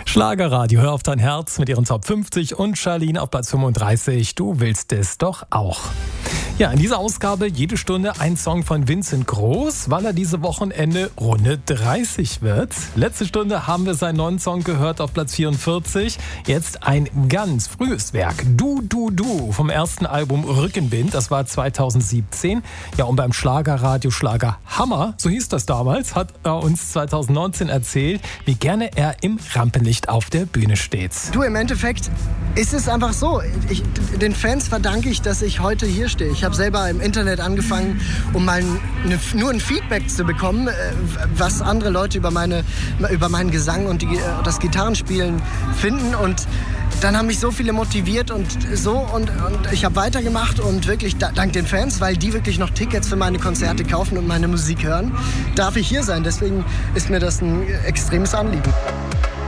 Schlagerradio, hör auf dein Herz mit ihren Top 50 und Charlene auf Platz 35. Du willst es doch auch. Ja, in dieser Ausgabe jede Stunde ein Song von Vincent Groß, weil er diese Wochenende Runde 30 wird. Letzte Stunde haben wir seinen neuen Song gehört auf Platz 44. Jetzt ein ganz frühes Werk. Du vom ersten Album Rückenwind. Das war 2017. Ja, und beim Schlagerradio Schlager Hammer, so hieß das damals, hat er uns 2019 erzählt, wie gerne er im Rampenlicht auf der Bühne steht. Du, im Endeffekt ist es einfach so. Den Fans verdanke ich, dass ich heute hier stehe. Ich habe selber im Internet angefangen, um mal nur ein Feedback zu bekommen, was andere Leute über meinen Gesang und das Gitarrenspielen finden. Und dann haben mich so viele motiviert und ich habe weitergemacht und wirklich dank den Fans, weil die wirklich noch Tickets für meine Konzerte kaufen und meine Musik hören, darf ich hier sein. Deswegen ist mir das ein extremes Anliegen.